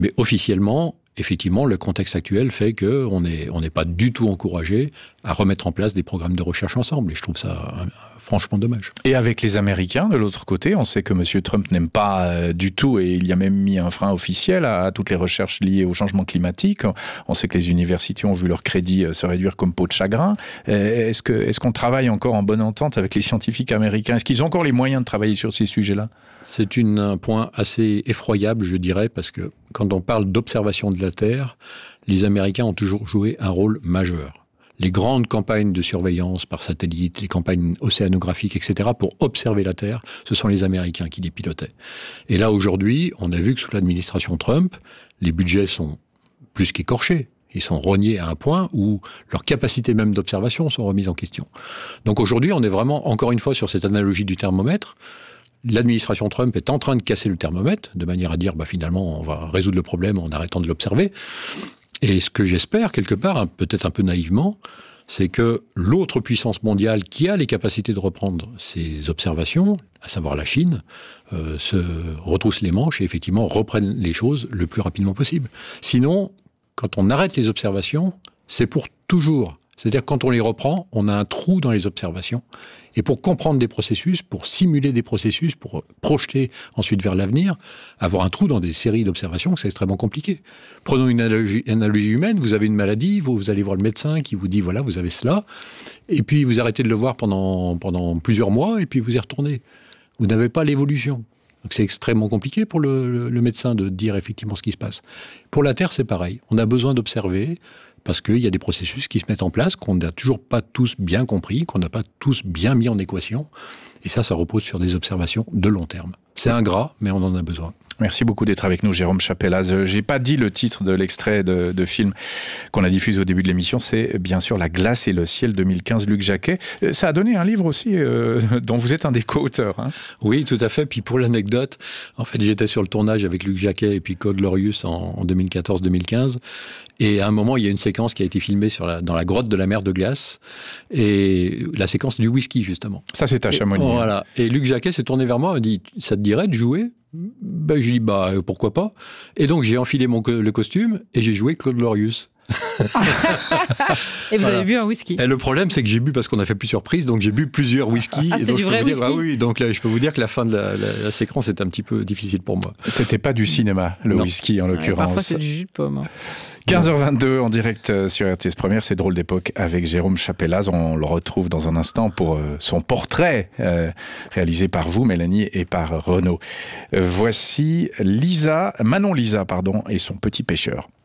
Mais officiellement, effectivement, le contexte actuel fait qu'on n'est pas du tout encouragé à remettre en place des programmes de recherche ensemble. Et je trouve ça franchement dommage. Et avec les Américains, de l'autre côté, on sait que M. Trump n'aime pas du tout, et il y a même mis un frein officiel à toutes les recherches liées au changement climatique. On sait que les universités ont vu leur crédit se réduire comme peau de chagrin. Est-ce qu'on travaille encore en bonne entente avec les scientifiques américains? Est-ce qu'ils ont encore les moyens de travailler sur ces sujets-là? C'est un point assez effroyable, je dirais, parce que quand on parle d'observation de la Terre, les Américains ont toujours joué un rôle majeur. Les grandes campagnes de surveillance par satellite, les campagnes océanographiques, etc., pour observer la Terre, ce sont les Américains qui les pilotaient. Et là, aujourd'hui, on a vu que sous l'administration Trump, les budgets sont plus qu'écorchés. Ils sont rognés à un point où leurs capacités même d'observation sont remises en question. Donc aujourd'hui, on est vraiment, encore une fois, sur cette analogie du thermomètre. L'administration Trump est en train de casser le thermomètre, de manière à dire, finalement, on va résoudre le problème en arrêtant de l'observer. Et ce que j'espère, quelque part, peut-être un peu naïvement, c'est que l'autre puissance mondiale qui a les capacités de reprendre ces observations, à savoir la Chine, se retrousse les manches et effectivement reprenne les choses le plus rapidement possible. Sinon, quand on arrête les observations, c'est pour toujours. C'est-à-dire que quand on les reprend, on a un trou dans les observations. Et pour comprendre des processus, pour simuler des processus, pour projeter ensuite vers l'avenir, avoir un trou dans des séries d'observations, c'est extrêmement compliqué. Prenons une analogie humaine, vous avez une maladie, vous allez voir le médecin qui vous dit, voilà, vous avez cela, et puis vous arrêtez de le voir pendant plusieurs mois, et puis vous y retournez. Vous n'avez pas l'évolution. Donc c'est extrêmement compliqué pour le médecin de dire effectivement ce qui se passe. Pour la Terre, c'est pareil. On a besoin d'observer, parce qu'il y a des processus qui se mettent en place, qu'on n'a toujours pas tous bien compris, qu'on n'a pas tous bien mis en équation. Et ça repose sur des observations de long terme. C'est ingrat, mais on en a besoin. Merci beaucoup d'être avec nous, Jérôme Chapelaz. J'ai pas dit le titre de l'extrait de film qu'on a diffusé au début de l'émission. C'est bien sûr La glace et le ciel 2015, Luc Jacquet. Ça a donné un livre aussi dont vous êtes un des co-auteurs. Hein. Oui, tout à fait. Puis pour l'anecdote, en fait, j'étais sur le tournage avec Luc Jacquet et puis Claude Lorius en 2014-2015. Et à un moment, il y a une séquence qui a été filmée dans la grotte de la mer de glace. Et la séquence du whisky, justement. Ça, c'est à Chamonix. Voilà. Et Luc Jacquet s'est tourné vers moi et m'a dit, ça te dirait de jouer ? Je lui ai dit, pourquoi pas. Et donc, j'ai enfilé le costume et j'ai joué Claude Lorius. Et vous avez bu un whisky. Et le problème, c'est que j'ai bu parce qu'on a fait plusieurs prises, donc j'ai bu plusieurs whiskies. Ah, c'était du vrai whisky. Oui, donc là, je peux vous dire que la fin de la séquence est un petit peu difficile pour moi. C'était pas du cinéma, le whisky en l'occurrence. Parfois, c'est du jus de pomme. 15h22 en direct sur RTS Première, c'est Drôle d'époque avec Jérôme Chapelaz. On le retrouve dans un instant pour son portrait réalisé par vous, Mélanie, et par Renaud. Voici Manon Lisa, et son petit pêcheur.